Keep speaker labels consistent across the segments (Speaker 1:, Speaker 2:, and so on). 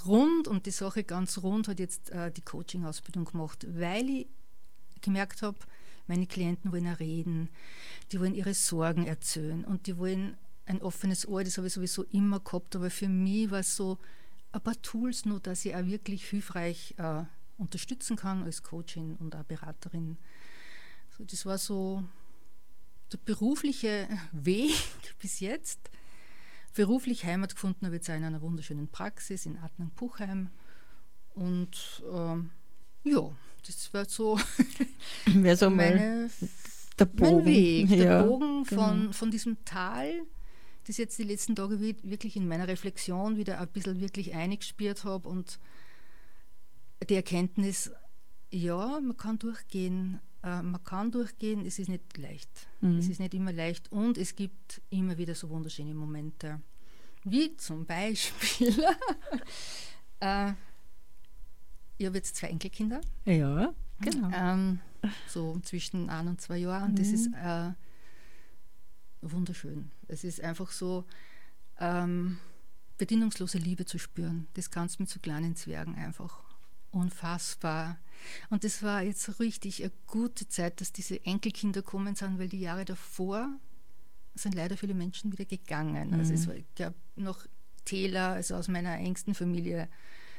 Speaker 1: rund und die Sache ganz rund hat jetzt die Coaching-Ausbildung gemacht, weil ich gemerkt habe, meine Klienten wollen auch reden, die wollen ihre Sorgen erzählen und die wollen ein offenes Ohr, das habe ich sowieso immer gehabt, aber für mich war es so ein paar Tools nur, dass ich auch wirklich hilfreich unterstützen kann als Coachin und auch Beraterin. So, das war so der berufliche Weg bis jetzt. Beruflich Heimat gefunden habe ich jetzt auch in einer wunderschönen Praxis in Adnang-Puchheim. Und das war so, mein Weg. Der Bogen von diesem Tal, das jetzt die letzten Tage wirklich in meiner Reflexion wieder ein bisschen wirklich eingespürt habe und die Erkenntnis, ja, man kann durchgehen, es ist nicht leicht. Es ist nicht immer leicht und es gibt immer wieder so wunderschöne Momente. Wie zum Beispiel, ich habe jetzt 2 Enkelkinder.
Speaker 2: Ja, genau.
Speaker 1: So zwischen 1 und 2 Jahren. Und das ist wunderschön. Es ist einfach so, bedingungslose Liebe zu spüren. Das kannst du mit so kleinen Zwergen einfach. Unfassbar. Und das war jetzt richtig eine gute Zeit, dass diese Enkelkinder kommen sind, weil die Jahre davor sind leider viele Menschen wieder gegangen. Also es gab noch Täler, also aus meiner engsten Familie,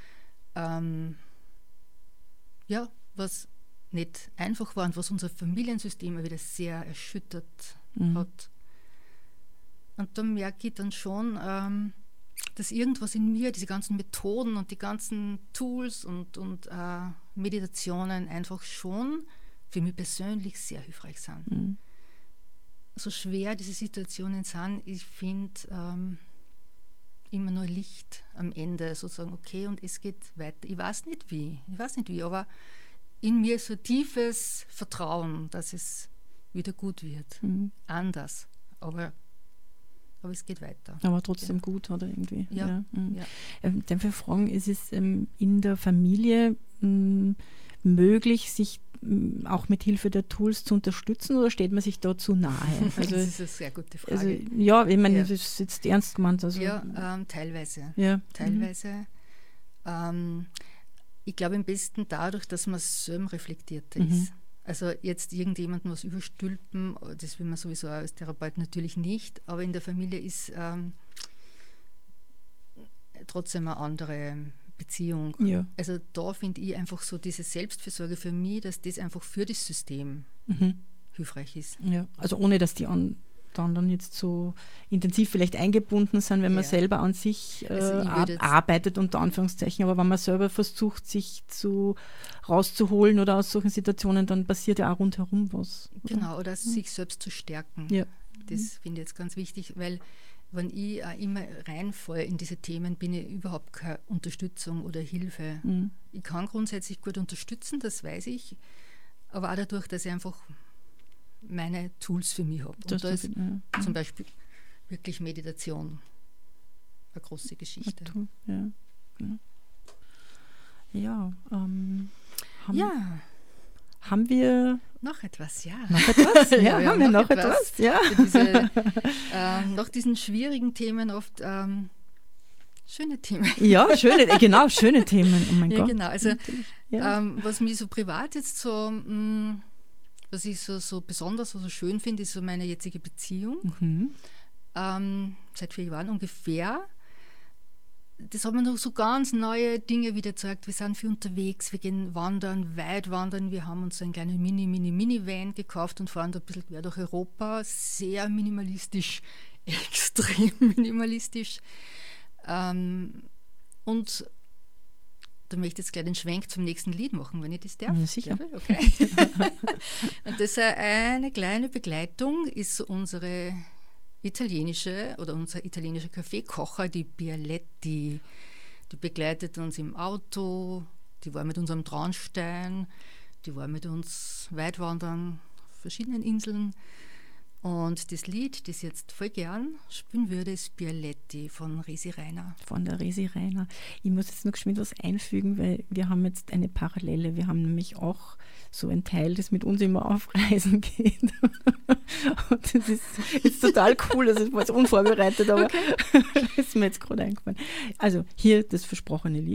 Speaker 1: was nicht einfach war und was unser Familiensystem wieder sehr erschüttert hat. Und da merke ich dann schon, dass irgendwas in mir, diese ganzen Methoden und die ganzen Tools und Meditationen einfach schon für mich persönlich sehr hilfreich sind. So schwer diese Situationen sind, ich finde immer nur Licht am Ende, sozusagen, okay, und es geht weiter. Ich weiß nicht wie, aber in mir ist so tiefes Vertrauen, dass es wieder gut wird. Anders, aber es geht weiter.
Speaker 2: Aber trotzdem gut, oder irgendwie?
Speaker 1: Ja.
Speaker 2: Dann für Fragen, ist es in der Familie möglich, sich auch mit Hilfe der Tools zu unterstützen oder steht man sich da zu nahe?
Speaker 1: Also, das ist eine sehr gute Frage.
Speaker 2: Also, ja, ich meine, das ist jetzt ernst gemeint. Also,
Speaker 1: teilweise.
Speaker 2: Ja.
Speaker 1: Teilweise. Ich glaube am besten dadurch, dass man selbst reflektierter ist. Also jetzt irgendjemandem was überstülpen, das will man sowieso als Therapeut natürlich nicht, aber in der Familie ist trotzdem eine andere Beziehung. Ja. Also da finde ich einfach so diese Selbstfürsorge für mich, dass das einfach für das System hilfreich ist.
Speaker 2: Ja, also ohne, dass die dann jetzt so intensiv vielleicht eingebunden sind, wenn man selber an sich arbeitet, unter Anführungszeichen, aber wenn man selber versucht, sich rauszuholen oder aus solchen Situationen, dann passiert ja auch rundherum was.
Speaker 1: Oder? Genau, oder sich selbst zu stärken. Ja. Das finde ich jetzt ganz wichtig, weil wenn ich immer reinfalle in diese Themen, bin ich überhaupt keine Unterstützung oder Hilfe. Ich kann grundsätzlich gut unterstützen, das weiß ich, aber auch dadurch, dass ich einfach meine Tools für mich habe. Und da ist zum Beispiel wirklich Meditation eine große Geschichte.
Speaker 2: Haben wir
Speaker 1: noch etwas? Ja.
Speaker 2: Noch etwas? Ja, haben wir noch etwas? Ja.
Speaker 1: Nach diesen schwierigen Themen oft schöne Themen.
Speaker 2: Ja, schöne Themen. Oh mein Gott.
Speaker 1: Genau. Also was mich so privat jetzt so was ich so besonders oder so schön finde, ist so meine jetzige Beziehung. Seit 4 Jahren ungefähr. Das hat mir noch so ganz neue Dinge wieder gezeigt. Wir sind viel unterwegs, wir gehen wandern, weit wandern. Wir haben uns einen kleinen Mini-Van gekauft und fahren da ein bisschen quer durch Europa. Sehr minimalistisch, extrem minimalistisch. Und da möchte ich jetzt gleich den Schwenk zum nächsten Lied machen, wenn ich das darf.
Speaker 2: Ja, sicher.
Speaker 1: Okay. Und das eine kleine Begleitung ist unser italienischer Kaffeekocher, die Bialetti. Die begleitet uns im Auto, die war mit uns am Traunstein, die war mit uns weit wandern auf verschiedenen Inseln. Und das Lied, das ich jetzt voll gern spielen würde, ist Bialetti von Resi Reiner.
Speaker 2: Von der Resi Reiner. Ich muss jetzt noch geschwind was einfügen, weil wir haben jetzt eine Parallele. Wir haben nämlich auch so ein Teil, das mit uns immer auf Reisen geht. Und das ist total cool. Das ist jetzt unvorbereitet, aber ist mir jetzt gerade eingefallen. Also hier das versprochene Lied.